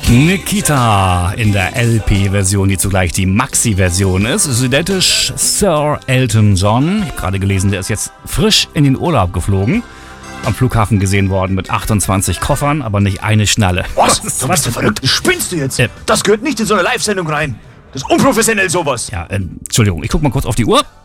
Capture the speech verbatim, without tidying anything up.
Nikita in der L P-Version, die zugleich die Maxi-Version ist. Südländisch Sir Elton John. Ich habe gerade gelesen, der ist jetzt frisch in den Urlaub geflogen. Am Flughafen gesehen worden mit achtundzwanzig Koffern, aber nicht eine Schnalle. Was? Was? Du bist du verrückt? Spinnst du jetzt? Äh, das gehört nicht in so eine Live-Sendung rein. Das ist unprofessionell, sowas. Ja, äh, Entschuldigung, ich guck mal kurz auf die Uhr.